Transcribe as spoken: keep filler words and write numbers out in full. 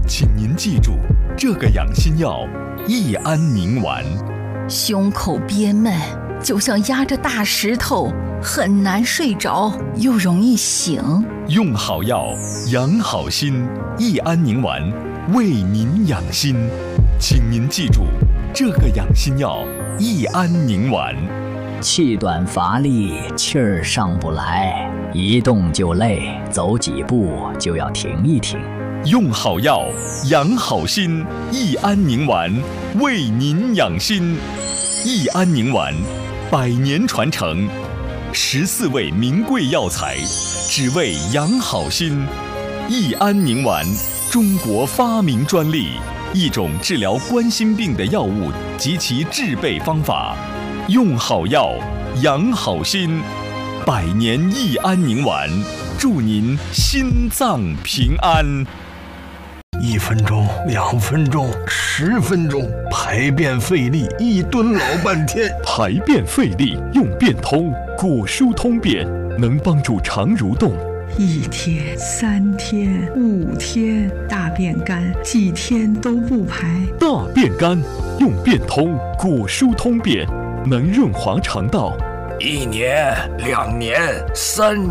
请您记住，这个养心药益安宁丸。 胸口憋闷，就像压着大石头，很难睡着，又容易醒。 用好药，养好心，益安宁丸为您养心。请您记住，这个养心药益安宁丸。 气短乏力，气儿上不来，一动就累，走几步就要停一停。 用好药，养好心，益安宁丸为您养心。益安宁丸，百年传承，十四味名贵药材，只为养好心。益安宁丸，中国发明专利，一种治疗冠心病的药物及其制备方法。用好药，养好心，百年益安宁丸，祝您心脏平安。 一分钟，两分钟，十分钟，排便费力，一蹲老半天。 排便费力，用便通果舒通便，能帮助肠蠕动。 一天、三天、五天，大便干，几天都不排。 大便干，用便通果舒通便，能润滑肠道。 一年、两年、三年。